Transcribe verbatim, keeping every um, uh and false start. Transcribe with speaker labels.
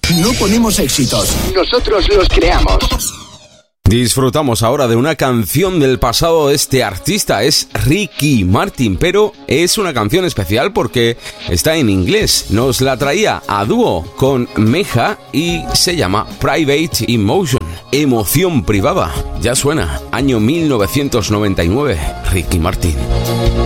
Speaker 1: No ponemos éxitos, nosotros los creamos.
Speaker 2: Disfrutamos ahora de una canción del pasado de este artista, es Ricky Martin, pero es una canción especial porque está en inglés. Nos la traía a dúo con Meja y se llama Private Emotion, emoción privada. Ya suena, año mil novecientos noventa y nueve, Ricky Martin.